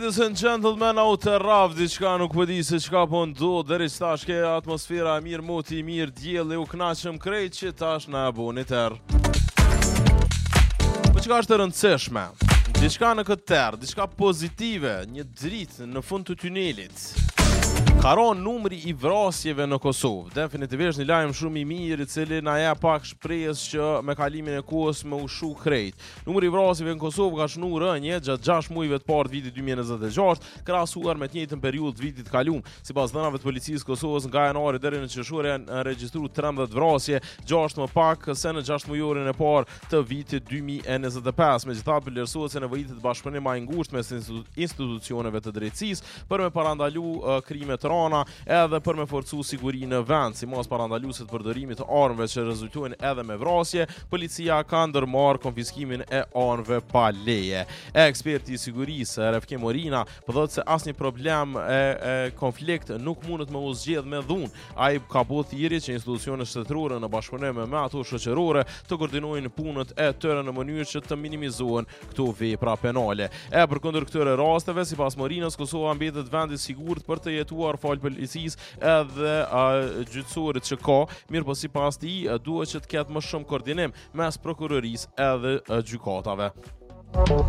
Ladies and gentlemen, out e rraf diçka nuk po di se çka po ndodh, deri tash ke atmosfera e mirë, moti i mirë, dielli u kënaqëm krejt që tash na e buni terr. Po çka është e rëndësishme? Diçka në këtë terr, diçka pozitive, një dritë në fund të tunelit. Ka rënë numri i vrasjeve në Kosovë. Definitivisht një lajm shumë i mirë, i cili na jep pak shpresë që me kalimin e kohës më ushu krejt. Numri i vrasjeve në Kosovë ka shnu rënje gjatë 6 muajve të parë të vitit 2026, krahasuar me të njëjtën periudhë të vitit kaluar. Sipas dhënave të policisë Kosovës, nga janari deri në qershor janë regjistruar 13 vrasje, 6 më pak se në 6 mujorin e parë të vitit 2025. Megjithatë, vlerësohet se nevojitet bashkëpunim më i ngushtë mes institucioneve të drejtësisë për me parandalu krime të rana edhe për me forcu sigurinë në vend, si mos parandaluese të përdorimit të armëve që rezultojnë edhe me vrasje. Policia ka ndërmarrë konfiskimin e armëve pa leje. Eksperti i sigurisë RFK Morina po thotë se asnjë problem e konflikt nuk mundet me u zgjedh me dhunë. Ai ka bërë thirrje që institucionet shtetërore në bashkëpunim me ato shoqërore të koordinojnë punët e tyre në mënyrë që të minimizohen këto vepra penale. Përkundër këtyre rasteve, sipas Morinës, Kosova mbetet vendi i sigurt për të jetuar fal policisë edhe gjyqësorit që ka, mirë po sipas tij duhet që të ketë më shumë koordinim mes prokurorisë edhe gjykatave.